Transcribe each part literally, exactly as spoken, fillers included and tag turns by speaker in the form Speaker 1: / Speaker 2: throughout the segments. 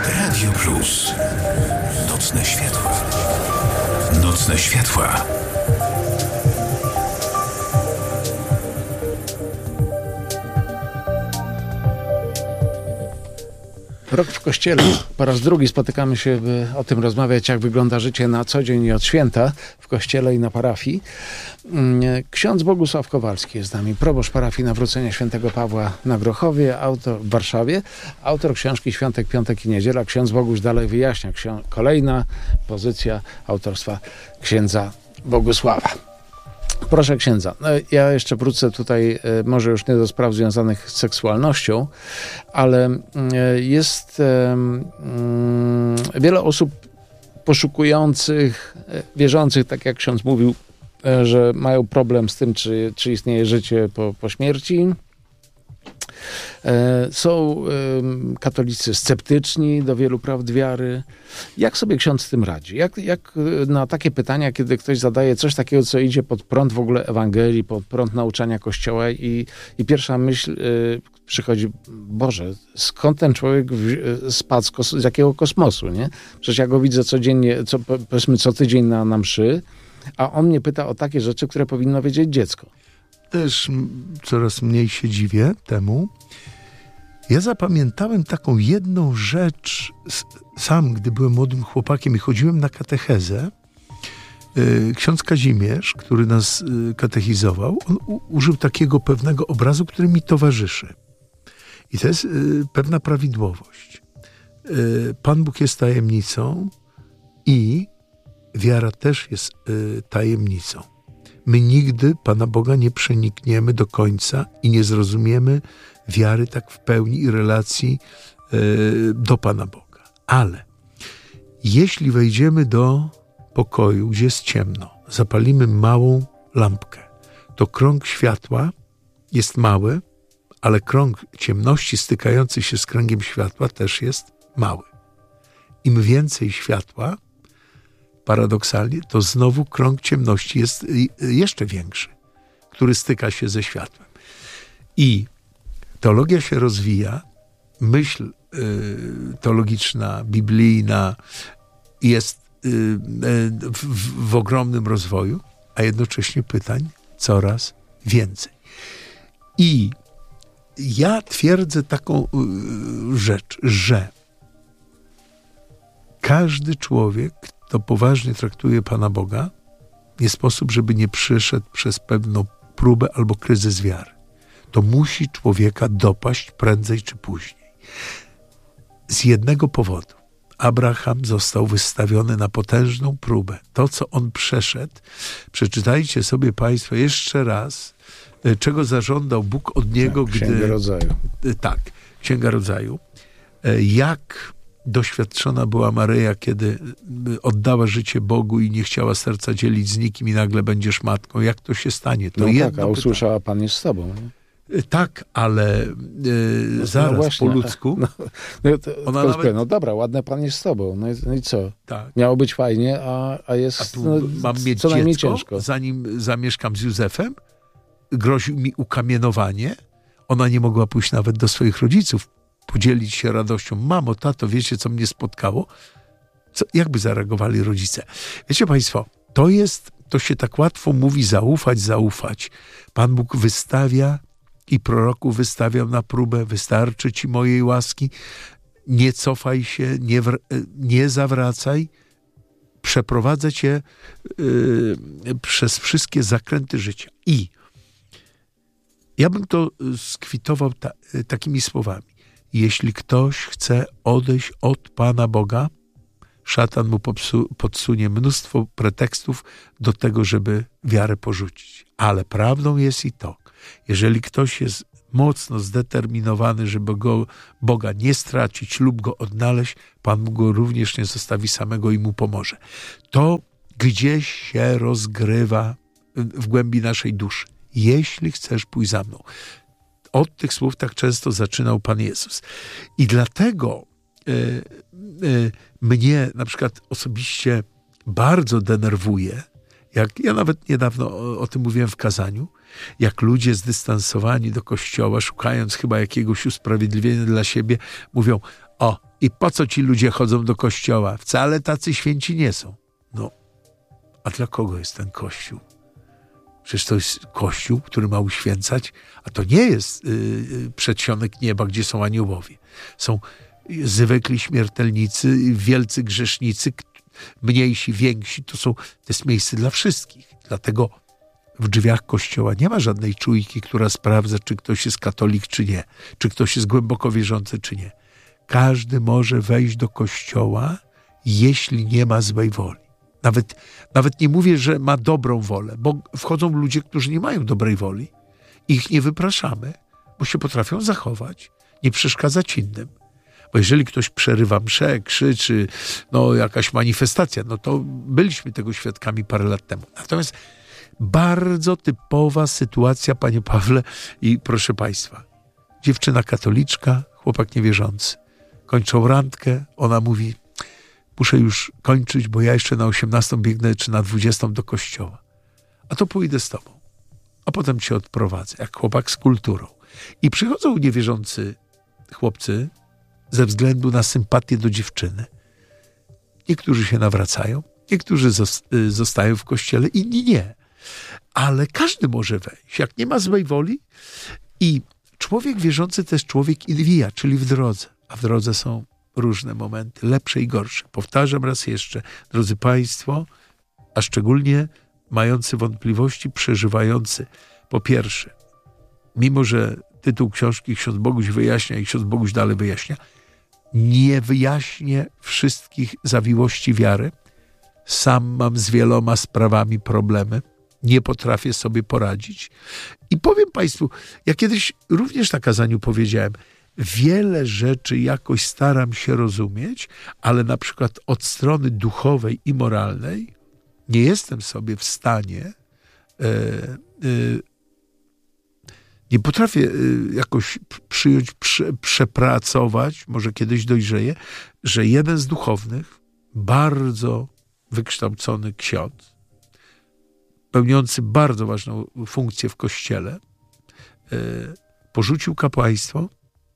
Speaker 1: Radio Plus. Nocne światła. Nocne światła.
Speaker 2: Rok w Kościele. Po raz drugi spotykamy się, by o tym rozmawiać, jak wygląda życie na co dzień i od święta w Kościele i na parafii. Ksiądz Bogusław Kowalski jest z nami, proboszcz parafii Nawrócenia Świętego Pawła na Grochowie, autor w Warszawie, autor książki Świątek, Piątek i Niedziela. Ksiądz Boguś dalej wyjaśnia. Ksią- kolejna pozycja autorstwa księdza Bogusława. Proszę księdza, ja jeszcze wrócę tutaj, może już nie do spraw związanych z seksualnością, ale jest wiele osób poszukujących, wierzących, tak jak ksiądz mówił, że mają problem z tym, czy, czy istnieje życie po, po śmierci. Są katolicy sceptyczni do wielu prawd wiary. Jak sobie ksiądz z tym radzi? Jak, jak na takie pytania, kiedy ktoś zadaje coś takiego, co idzie pod prąd w ogóle Ewangelii, pod prąd nauczania Kościoła i, i pierwsza myśl y, przychodzi, Boże, skąd ten człowiek w, spadł z, kos, z jakiego kosmosu, nie? Przecież ja go widzę codziennie, co, powiedzmy co tydzień na, na mszy, a on mnie pyta o takie rzeczy, które powinno wiedzieć dziecko.
Speaker 3: Też coraz mniej się dziwię temu. Ja zapamiętałem taką jedną rzecz, sam gdy byłem młodym chłopakiem i chodziłem na katechezę, ksiądz Kazimierz, który nas katechizował, on u- użył takiego pewnego obrazu, który mi towarzyszy. I to jest pewna prawidłowość. Pan Bóg jest tajemnicą i wiara też jest tajemnicą. My nigdy Pana Boga nie przenikniemy do końca i nie zrozumiemy wiary tak w pełni i relacji y, do Pana Boga. Ale jeśli wejdziemy do pokoju, gdzie jest ciemno, zapalimy małą lampkę, to krąg światła jest mały, ale krąg ciemności stykający się z kręgiem światła też jest mały. Im więcej światła, paradoksalnie, to znowu krąg ciemności jest jeszcze większy, który styka się ze światłem. I teologia się rozwija, myśl y, teologiczna, biblijna jest y, y, w, w ogromnym rozwoju, a jednocześnie pytań coraz więcej. I ja twierdzę taką y, rzecz, że każdy człowiek, kto poważnie traktuje Pana Boga, nie sposób, żeby nie przyszedł przez pewną próbę albo kryzys wiary. To musi człowieka dopaść prędzej czy później. Z jednego powodu. Abraham został wystawiony na potężną próbę. To, co on przeszedł, przeczytajcie sobie Państwo jeszcze raz, czego zażądał Bóg od niego,
Speaker 2: tak,
Speaker 3: gdy...
Speaker 2: Księga Rodzaju.
Speaker 3: Tak, Księga Rodzaju. Jak doświadczona była Maryja, kiedy oddała życie Bogu i nie chciała serca dzielić z nikim i nagle będziesz matką. Jak to się stanie? To
Speaker 2: no
Speaker 3: jedno
Speaker 2: tak, a usłyszała, Pan jest z tobą. Nie?
Speaker 3: Tak, ale e,
Speaker 2: no,
Speaker 3: zaraz
Speaker 2: no właśnie,
Speaker 3: po ludzku.
Speaker 2: No, no, to,
Speaker 3: ona
Speaker 2: to
Speaker 3: nawet...
Speaker 2: no dobra, ładne Pan jest z tobą. No i, no i co?
Speaker 3: Tak.
Speaker 2: Miało być fajnie, a, a jest
Speaker 3: A tu
Speaker 2: no,
Speaker 3: mam mieć
Speaker 2: co najmniej
Speaker 3: dziecko,
Speaker 2: ciężko.
Speaker 3: zanim zamieszkam z Józefem. Groził mi ukamienowanie. Ona nie mogła pójść nawet do swoich rodziców, podzielić się radością. Mamo, tato, wiecie, co mnie spotkało? Co, jakby zareagowali rodzice? Wiecie Państwo, to jest, to się tak łatwo mówi zaufać, zaufać. Pan Bóg wystawia i proroków wystawiał na próbę, wystarczy ci mojej łaski, nie cofaj się, nie, wr- nie zawracaj, przeprowadzę cię yy, przez wszystkie zakręty życia. I ja bym to skwitował ta, takimi słowami. Jeśli ktoś chce odejść od Pana Boga, szatan mu popsu- podsunie mnóstwo pretekstów do tego, żeby wiarę porzucić. Ale prawdą jest i to, jeżeli ktoś jest mocno zdeterminowany, żeby go, Boga nie stracić lub go odnaleźć, Pan mu go również nie zostawi samego i mu pomoże. To gdzieś się rozgrywa w głębi naszej duszy. Jeśli chcesz, pójść za mną. Od tych słów tak często zaczynał Pan Jezus. I dlatego y, y, mnie na przykład osobiście bardzo denerwuje, jak ja nawet niedawno o, o tym mówiłem w kazaniu, jak ludzie zdystansowani do Kościoła, szukając chyba jakiegoś usprawiedliwienia dla siebie, mówią, O, i po co ci ludzie chodzą do kościoła? Wcale tacy święci nie są. No, a dla kogo jest ten kościół? Przecież to jest kościół, który ma uświęcać, a to nie jest yy, przedsionek nieba, gdzie są aniołowie. Są zwykli śmiertelnicy, wielcy grzesznicy, mniejsi, więksi. To, są, to jest miejsce dla wszystkich. Dlatego w drzwiach kościoła nie ma żadnej czujki, która sprawdza, czy ktoś jest katolik, czy nie. Czy ktoś jest głęboko wierzący, czy nie. Każdy może wejść do kościoła, jeśli nie ma złej woli. Nawet, nawet nie mówię, że ma dobrą wolę, bo wchodzą ludzie, którzy nie mają dobrej woli. Ich nie wypraszamy, bo się potrafią zachować, nie przeszkadzać innym. Bo jeżeli ktoś przerywa mszę, krzyczy, no jakaś manifestacja, no to byliśmy tego świadkami parę lat temu. Natomiast bardzo typowa sytuacja, panie Pawle i proszę państwa. Dziewczyna katoliczka, chłopak niewierzący. Kończą randkę, ona mówi, muszę już kończyć, bo ja jeszcze na osiemnastą biegnę, czy na dwudziestą do kościoła. A to pójdę z tobą. A potem cię odprowadzę, jak chłopak z kulturą. I przychodzą niewierzący chłopcy ze względu na sympatię do dziewczyny. Niektórzy się nawracają, niektórzy zostają w kościele, inni nie. Ale każdy może wejść, jak nie ma złej woli. I człowiek wierzący to jest człowiek inwija, czyli w drodze. A w drodze są różne momenty, lepsze i gorsze. Powtarzam raz jeszcze, drodzy państwo, a szczególnie mający wątpliwości, przeżywający. Po pierwsze, mimo że tytuł książki ksiądz Boguś wyjaśnia i ksiądz Boguś dalej wyjaśnia, nie wyjaśnię wszystkich zawiłości wiary. Sam mam z wieloma sprawami problemy. Nie potrafię sobie poradzić. I powiem państwu, ja kiedyś również na kazaniu powiedziałem, wiele rzeczy jakoś staram się rozumieć, ale na przykład od strony duchowej i moralnej nie jestem sobie w stanie, e, e, nie potrafię e, jakoś przyjąć, prze, przepracować, może kiedyś dojrzeję, że jeden z duchownych, bardzo wykształcony ksiądz, pełniący bardzo ważną funkcję w kościele, e, porzucił kapłaństwo.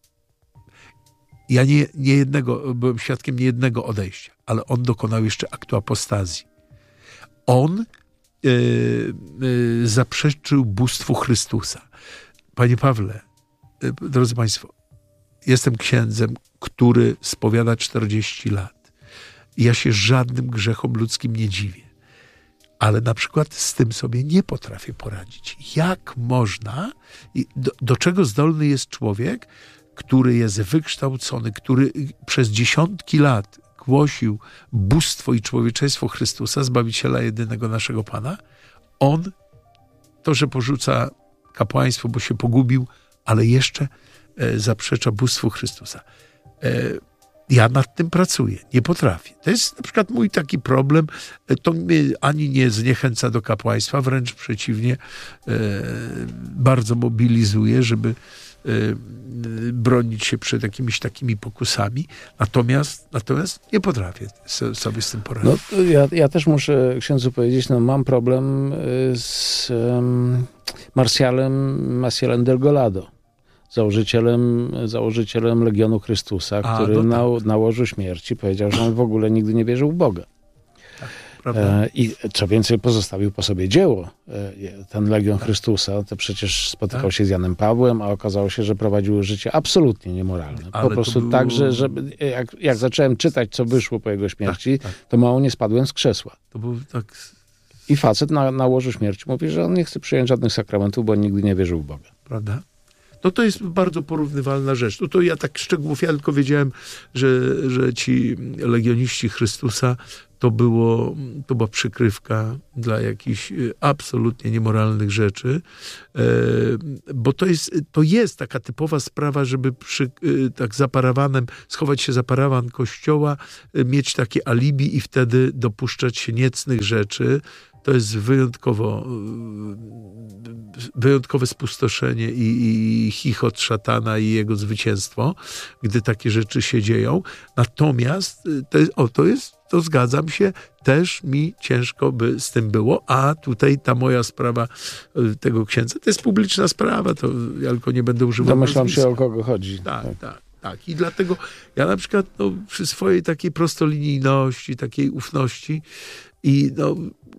Speaker 3: Ja nie, nie jednego, byłem świadkiem niejednego odejścia, ale on dokonał jeszcze aktu apostazji. On yy, yy, zaprzeczył bóstwu Chrystusa. Panie Pawle, yy, drodzy państwo, jestem księdzem, który spowiada czterdzieści lat. Ja się żadnym grzechom ludzkim nie dziwię. Ale na przykład z tym sobie nie potrafię poradzić. Jak można, do, do czego zdolny jest człowiek, który jest wykształcony, który przez dziesiątki lat głosił bóstwo i człowieczeństwo Chrystusa, Zbawiciela jedynego naszego Pana, on to, że porzuca kapłaństwo, bo się pogubił, ale jeszcze e, zaprzecza bóstwu Chrystusa. E, ja nad tym pracuję, nie potrafię. To jest na przykład mój taki problem, to mnie ani nie zniechęca do kapłaństwa, wręcz przeciwnie, e, bardzo mobilizuje, żeby bronić się przed jakimiś takimi pokusami, natomiast, natomiast nie potrafię sobie z tym poradzić.
Speaker 2: No, ja, ja też muszę księdzu powiedzieć, no mam problem z um, Marcialem Macielem del Golado, założycielem, założycielem Legionu Chrystusa,
Speaker 3: A,
Speaker 2: który
Speaker 3: no tak.
Speaker 2: na, na łożu śmierci powiedział, że on w ogóle nigdy nie wierzył w Boga. E, I co więcej, pozostawił po sobie dzieło. E, ten Legion tak. Chrystusa, to przecież spotykał tak. się z Janem Pawłem, a okazało się, że prowadził życie absolutnie niemoralne. Ale po prostu było... tak, że, że jak, jak zacząłem czytać, co wyszło po jego śmierci, tak, tak. to mało nie spadłem z krzesła.
Speaker 3: To był tak...
Speaker 2: I facet na, na łożu śmierci mówi, że on nie chce przyjąć żadnych sakramentów, bo on nigdy nie wierzył w Boga.
Speaker 3: Prawda? No to jest bardzo porównywalna rzecz. No to ja tak szczegółów, ja tylko wiedziałem, że, że ci legioniści Chrystusa to, było, to była przykrywka dla jakichś absolutnie niemoralnych rzeczy, bo to jest, to jest taka typowa sprawa, żeby przy, tak za parawanem, schować się za parawan kościoła, mieć takie alibi i wtedy dopuszczać się niecnych rzeczy. To jest wyjątkowo, wyjątkowe spustoszenie i, i chichot szatana i jego zwycięstwo, gdy takie rzeczy się dzieją. Natomiast to jest, o, to jest, to zgadzam się, też mi ciężko by z tym było, a tutaj ta moja sprawa tego księdza, to jest publiczna sprawa, to ja tylko nie będę używał
Speaker 2: Domyślam
Speaker 3: nazwiska.
Speaker 2: się, o kogo chodzi.
Speaker 3: Tak, tak. tak. tak. I dlatego ja na przykład no, przy swojej takiej prostolinijności, takiej ufności i no,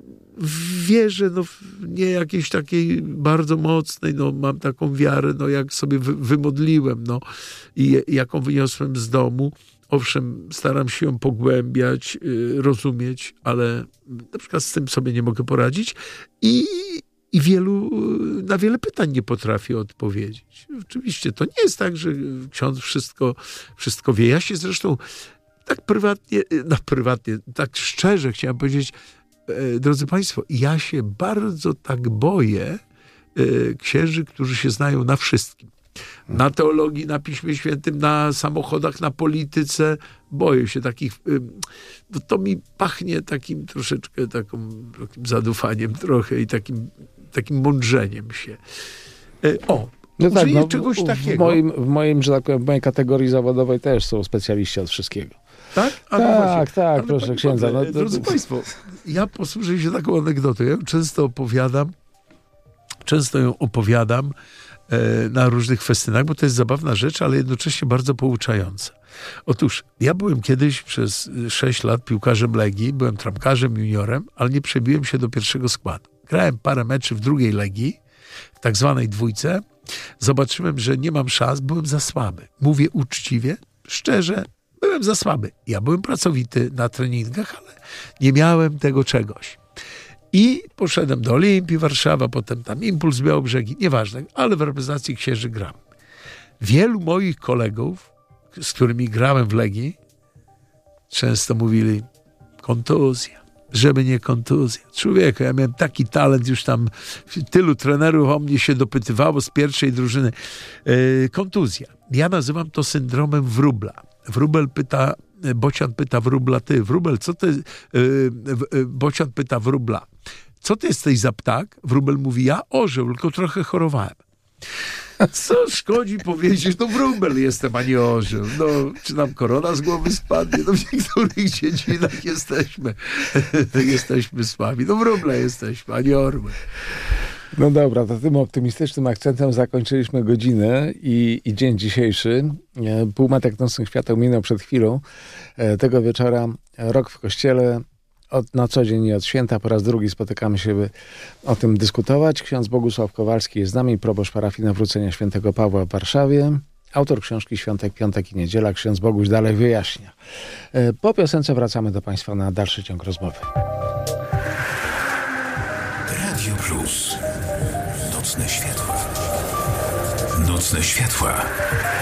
Speaker 3: wierzę, no, nie jakiejś takiej bardzo mocnej, no, mam taką wiarę, no, jak sobie wy, wymodliłem, no, i jaką wyniosłem z domu. Owszem, staram się ją pogłębiać, y, rozumieć, ale na przykład z tym sobie nie mogę poradzić i, i wielu, na wiele pytań nie potrafię odpowiedzieć. Oczywiście to nie jest tak, że ksiądz wszystko, wszystko wie. Ja się zresztą tak prywatnie, no prywatnie, tak szczerze chciałem powiedzieć, e, drodzy Państwo, ja się bardzo tak boję e, księży, którzy się znają na wszystkim. Na teologii, na Piśmie Świętym, na samochodach, na polityce. Boję się takich... No to mi pachnie takim troszeczkę taką, takim zadufaniem trochę i takim, takim mądrzeniem się. O,
Speaker 2: no tak, no,
Speaker 3: czegoś
Speaker 2: w,
Speaker 3: takiego.
Speaker 2: W moim, w moim, że tak powiem, w mojej kategorii zawodowej też są specjaliści od wszystkiego.
Speaker 3: Tak? A
Speaker 2: tak,
Speaker 3: no właśnie.
Speaker 2: tak,
Speaker 3: Ale
Speaker 2: proszę księdza.
Speaker 3: Pawle,
Speaker 2: No,
Speaker 3: drodzy
Speaker 2: to...
Speaker 3: Państwo, ja posłużę się taką anegdotą. Ja ją często opowiadam, często ją opowiadam na różnych festynach, bo to jest zabawna rzecz, ale jednocześnie bardzo pouczająca. Otóż ja byłem kiedyś przez sześć lat piłkarzem Legii, byłem tramkarzem, juniorem, ale nie przebiłem się do pierwszego składu. Grałem parę meczy w drugiej Legii, w tak zwanej dwójce. Zobaczyłem, że nie mam szans, byłem za słaby. Mówię uczciwie, szczerze, byłem za słaby. Ja byłem pracowity na treningach, ale nie miałem tego czegoś. I poszedłem do Olimpii Warszawa, potem tam Impuls Białobrzegi, nieważne, ale w reprezentacji księży gram. Wielu moich kolegów, z którymi grałem w Legii, często mówili kontuzja, żeby nie kontuzja. Człowieku, ja miałem taki talent, już tam tylu trenerów o mnie się dopytywało z pierwszej drużyny. Yy, kontuzja. Ja nazywam to syndromem Wróbla. Wróbel pyta, Bocian pyta Wróbla, ty, Wróbel, co ty, yy, yy, Bocian pyta Wróbla, co ty jesteś za ptak? Wróbel mówi, ja orzeł, tylko trochę chorowałem. Co szkodzi powiedzieć, no wróbel jestem, a nie orzeł. No, czy nam korona z głowy spadnie? No w niektórych dziedzinach jesteśmy, jesteśmy słabi. No wróble jesteśmy, a nie orły.
Speaker 2: No dobra, to tym optymistycznym akcentem zakończyliśmy godzinę i, i dzień dzisiejszy. Półmetek nocnych świateł minął przed chwilą. Tego wieczora Rok w Kościele. Od, na co dzień i od święta po raz drugi spotykamy się, by o tym dyskutować. Ksiądz Bogusław Kowalski jest z nami, proboszcz parafii Nawrócenia Świętego Pawła w Warszawie. Autor książki Świątek, Piątek i Niedziela. Ksiądz Boguś dalej wyjaśnia. Po piosence wracamy do Państwa na dalszy ciąg rozmowy.
Speaker 1: Radio Plus. Nocne światła. Nocne światła.